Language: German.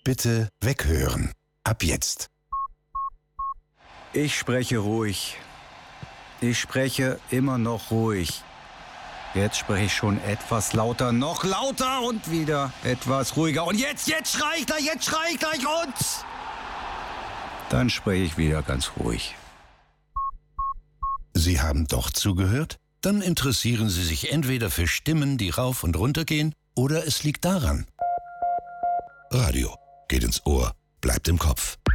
Bitte weghören. Ab jetzt. Ich spreche ruhig. Ich spreche immer noch ruhig. Jetzt spreche ich schon etwas lauter, noch lauter und wieder etwas ruhiger. Und jetzt schrei ich gleich und... Dann spreche ich wieder ganz ruhig. Sie haben doch zugehört? Dann interessieren Sie sich entweder für Stimmen, die rauf und runter gehen, oder es liegt daran. Radio geht ins Ohr, bleibt im Kopf.